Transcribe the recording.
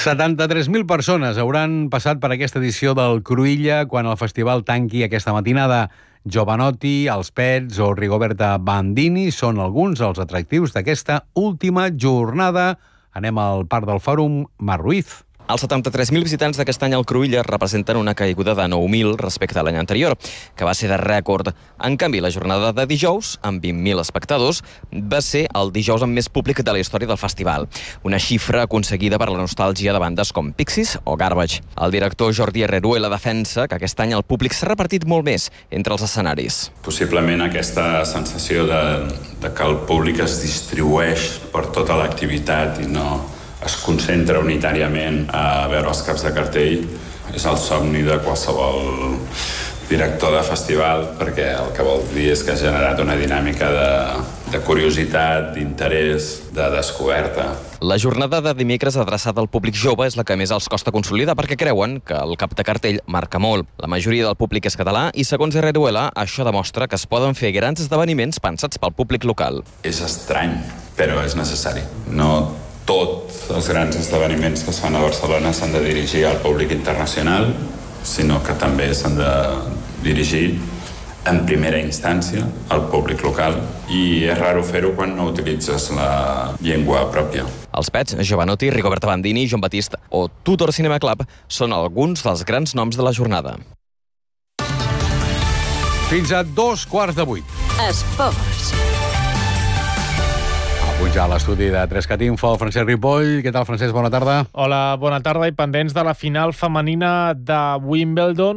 73.000 persones hauran passat per aquesta edició del Cruïlla quan el festival tanqui aquesta matinada. Jovanotti, els Pets o Rigoberta Bandini són alguns dels atractius d'aquesta última jornada. Anem al Parc del Fòrum, Marc Ruiz. Els 73.000 visitants d'aquest any al Cruïlla representen una caiguda de 9.000 respecte a l'any anterior, que va ser de rècord. En canvi, la jornada de dijous, amb 20.000 espectadors, va ser el dijous amb més públic de la història del festival. Una xifra aconseguida per la nostàlgia de bandes com Pixies o Garbage. El director Jordi Herreruela defensa que aquest any el públic s'ha repartit molt més entre els escenaris. Possiblement aquesta sensació de que el públic es distribueix per tota l'activitat i no es concentra unitàriament a veure els caps de cartell és el somni de qualsevol director de festival, perquè el que vol dir és que ha generat una dinàmica de curiositat, d'interès, de descoberta. La jornada de dimecres adreçada al públic jove és la que més els costa consolidar perquè creuen que el cap de cartell marca molt. La majoria del públic és català i, segons Herreruela, això demostra que es poden fer grans esdeveniments pensats pel públic local. És estrany, però és necessari. No tots els grans esdeveniments que es fan a Barcelona s'han de dirigir al públic internacional, sinó que també s'han de dirigir en primera instància al públic local, i és raro fer-ho quan no utilitzes la llengua pròpia. Els Pets, Jovanotti, Rigoberta Bandini, Jon Batiste o Tudor Cinema Club són alguns dels grans noms de la jornada. Fins a 7:15. Esports. Ja a l'estudi de 3CAT-Info, Francesc Ripoll. Què tal, Francesc? Bona tarda. Hola, bona tarda. I pendents de la final femenina de Wimbledon,